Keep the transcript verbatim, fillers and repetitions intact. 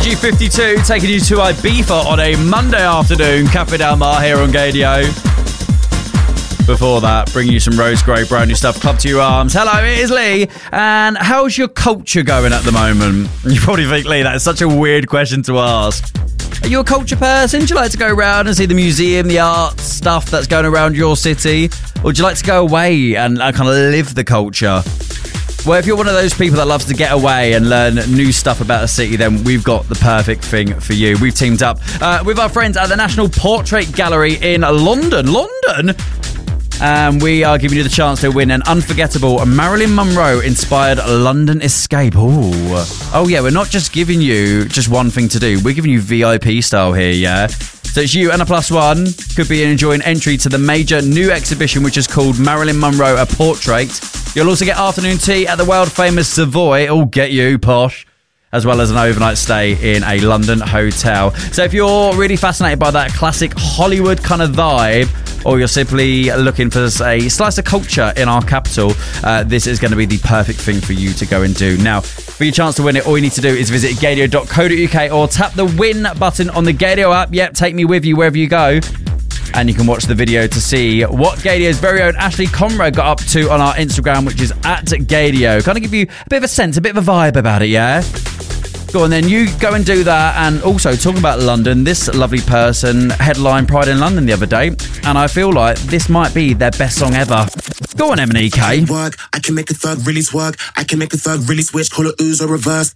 G fifty-two taking you to Ibiza on a Monday afternoon. Cafe Del Mar here on Gadio. Before that, bringing you some Rose Grey brand new stuff. Club to Your Arms. Hello, it is Lee. And how's your culture going at the moment? You probably think, Lee, that is such a weird question to ask. Are you a culture person? Do you like to go around and see the museum, the art stuff that's going around your city? Or do you like to go away and uh, kind of live the culture? Well, if you're one of those people that loves to get away and learn new stuff about a city, then we've got the perfect thing for you. We've teamed up uh, with our friends at the National Portrait Gallery in London. London? And we are giving you the chance to win an unforgettable Marilyn Monroe-inspired London escape. Ooh. Oh, yeah, we're not just giving you just one thing to do. We're giving you V I P style here, yeah? So it's you and a plus one. Could be enjoying entry to the major new exhibition, which is called Marilyn Monroe, A Portrait. You'll also get afternoon tea at the world-famous Savoy. Oh, get you, posh. As well as an overnight stay in a London hotel. So if you're really fascinated by that classic Hollywood kind of vibe, or you're simply looking for a slice of culture in our capital, uh, this is going to be the perfect thing for you to go and do. Now, for your chance to win it, all you need to do is visit gadio dot co dot uk or tap the win button on the Gadio app. Yep, take me with you wherever you go. And you can watch the video to see what Gadio's very own Ashley Conrad got up to on our Instagram, which is at Gadio. Kind of give you a bit of a sense, a bit of a vibe about it, yeah? Go on then, you go and do that. And also, talking about London, this lovely person headlined Pride in London the other day, and I feel like this might be their best song ever. Go on, M and E K. Work, I can make a thug really twerk. I can make a thug really switch, call it ooze or reverse.